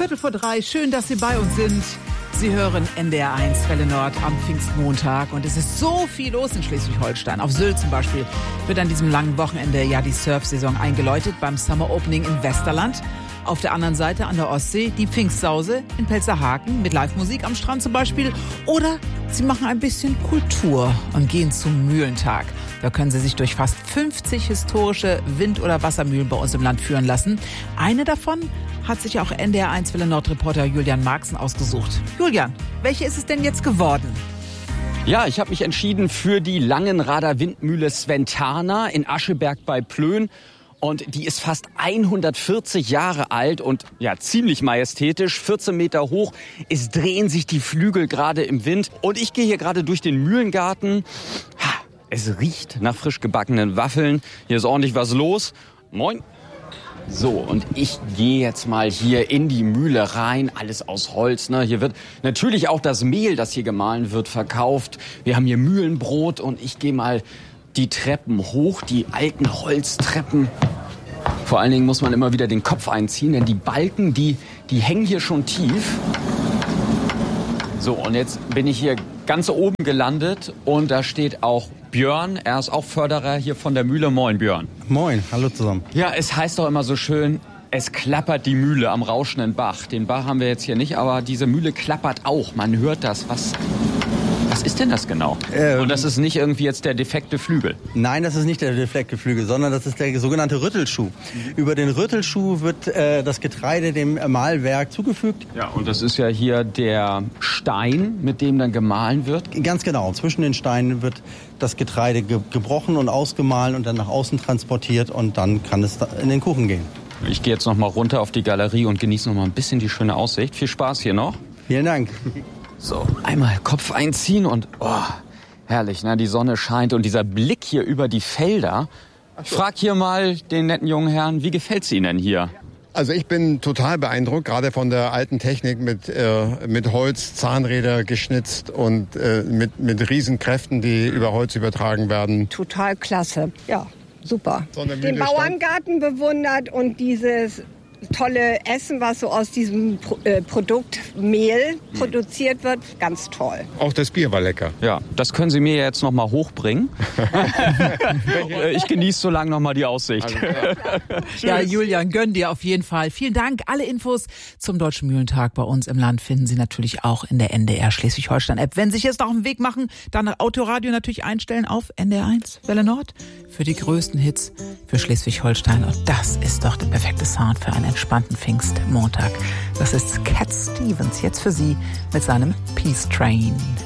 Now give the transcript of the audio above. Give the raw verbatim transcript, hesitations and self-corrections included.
Viertel vor drei. Schön, dass Sie bei uns sind. Sie hören N D R eins Welle Nord am Pfingstmontag. Und es ist so viel los in Schleswig-Holstein. Auf Sylt zum Beispiel wird an diesem langen Wochenende ja die Surfsaison eingeläutet beim Summer Opening in Westerland. Auf der anderen Seite an der Ostsee die Pfingstsause in Pelzerhaken mit Live-Musik am Strand zum Beispiel. Oder Sie machen ein bisschen Kultur und gehen zum Mühlentag. Da können Sie sich durch fast fünfzig historische Wind- oder Wassermühlen bei uns im Land führen lassen. Eine davon hat sich auch N D R eins Welle Nord-Reporter Julian Marxen ausgesucht. Julian, welche ist es denn jetzt geworden? Ja, ich habe mich entschieden für die Langenrader Windmühle Sventana in Ascheberg bei Plön. Und die ist fast hundertvierzig Jahre alt und ja ziemlich majestätisch, vierzehn Meter hoch. Es drehen sich die Flügel gerade im Wind. Und ich gehe hier gerade durch den Mühlengarten. Ha, es riecht nach frisch gebackenen Waffeln. Hier ist ordentlich was los. Moin. So, und ich gehe jetzt mal hier in die Mühle rein. Alles aus Holz, ne? Hier wird natürlich auch das Mehl, das hier gemahlen wird, verkauft. Wir haben hier Mühlenbrot und ich gehe mal die Treppen hoch, die alten Holztreppen. Vor allen Dingen muss man immer wieder den Kopf einziehen, denn die Balken, die, die hängen hier schon tief. So, und jetzt bin ich hier ganz oben gelandet und da steht auch Björn. Er ist auch Förderer hier von der Mühle. Moin, Björn. Moin, hallo zusammen. Ja, es heißt doch immer so schön, es klappert die Mühle am rauschenden Bach. Den Bach haben wir jetzt hier nicht, aber diese Mühle klappert auch. Man hört das. Was... Was ist denn das genau? Ähm, Und das ist nicht irgendwie jetzt der defekte Flügel? Nein, das ist nicht der defekte Flügel, sondern das ist der sogenannte Rüttelschuh. Mhm. Über den Rüttelschuh wird äh, das Getreide dem Mahlwerk zugefügt. Ja, und das ist ja hier der Stein, mit dem dann gemahlen wird? Ganz genau. Zwischen den Steinen wird das Getreide ge- gebrochen und ausgemahlen und dann nach außen transportiert und dann kann es in den Kuchen gehen. Ich gehe jetzt noch mal runter auf die Galerie und genieße noch mal ein bisschen die schöne Aussicht. Viel Spaß hier noch. Vielen Dank. So, einmal Kopf einziehen und oh, herrlich, ne? Die Sonne scheint und dieser Blick hier über die Felder. Ich frag hier mal den netten jungen Herrn, wie gefällt's Ihnen denn hier? Also ich bin total beeindruckt, gerade von der alten Technik mit, äh, mit Holz, Zahnräder geschnitzt und äh, mit, mit Riesenkräften, die über Holz übertragen werden. Total klasse, ja, super. So eine Den Mühle Bauerngarten bewundert und dieses tolle Essen, was so aus diesem Pro- äh, Produkt Mehl produziert wird, ganz toll. Auch das Bier war lecker. Ja, das können Sie mir jetzt noch mal hochbringen. Ich genieße so lange noch mal die Aussicht. Also, ja, Julian, gönn dir auf jeden Fall. Vielen Dank. Alle Infos zum Deutschen Mühlentag bei uns im Land finden Sie natürlich auch in der N D R Schleswig-Holstein-App. Wenn Sie sich jetzt noch auf den Weg machen, dann Autoradio natürlich einstellen auf N D R eins Welle Nord für die größten Hits für Schleswig-Holstein. Und das ist doch der perfekte Sound für einen entspannten Pfingstmontag. Das ist Cat Stevens jetzt für Sie mit seinem Peace Train.